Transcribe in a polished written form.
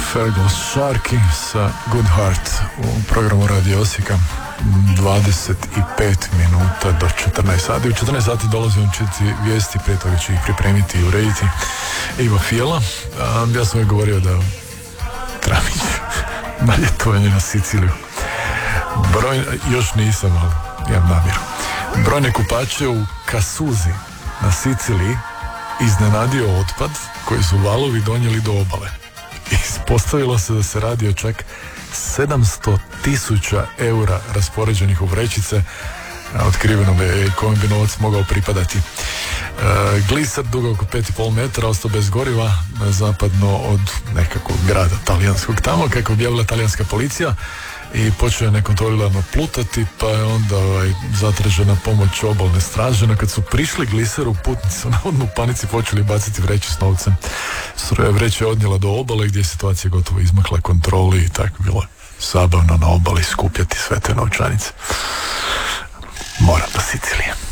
Fergal Sharkey sa Good Heart u programu Radio Osijeka. 25 minuta do 14 sati. U 14 sati dolazi on čiti vijesti, prije toga će ih pripremiti i urediti Ivo Fijela. Ja sam joj govorio da Tramić na ljetovanje na Siciliju. Još nisam, ali imam namjeru. Brojne kupače u Kasuzi na Siciliji iznenadio otpad koji su valovi donijeli do obale. Ispostavilo se da se radi o čak 700.000 eura raspoređenih u vrećice. Otkriveno je kome bi novac mogao pripadati. Gliser dugo oko 5,5 metara ostao bez goriva zapadno od nekakvog grada talijanskog tamo, kako objavila talijanska policija, i počeo je nekontrolirano plutati, pa je onda zatražena pomoć obalne straže. No kad su prišli gliseru, putnici su navodno u panici počeli baciti vreće s novcem. Vreća je odnijela do obale gdje je situacija gotovo izmakla kontroli i tako bilo zabavno na obali skupljati sve te novčanice. Moram do Sicilije.